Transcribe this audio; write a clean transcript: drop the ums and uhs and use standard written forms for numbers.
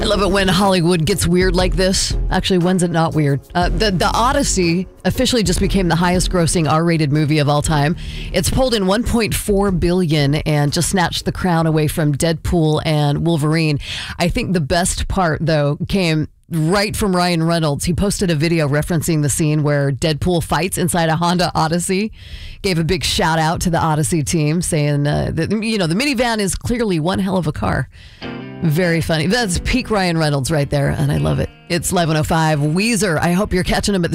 Love it when Hollywood gets weird like this. Actually, when's it not weird? The Odyssey officially just became the highest grossing R-rated movie of all time. It's pulled in $1.4 billion and just snatched the crown away from Deadpool and Wolverine. I think the best part, though, came right from Ryan Reynolds. He posted a video referencing the scene where Deadpool fights inside a Honda Odyssey. Gave a big shout out to the Odyssey team, saying that, the minivan is clearly one hell of a car. Very funny. That's peak Ryan Reynolds right there, and I love it. It's Live 105. Weezer, I hope you're catching him at the